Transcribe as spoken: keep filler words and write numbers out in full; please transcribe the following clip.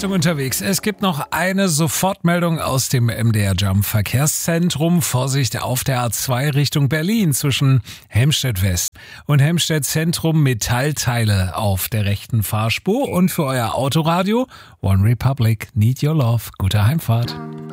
Achtung unterwegs, es gibt noch eine Sofortmeldung aus dem M D R Jump Verkehrszentrum. Vorsicht auf der A zwei Richtung Berlin zwischen Helmstedt West und Helmstedt Zentrum, Metallteile auf der rechten Fahrspur. Und für euer Autoradio One Republic, Need Your Love. Gute Heimfahrt.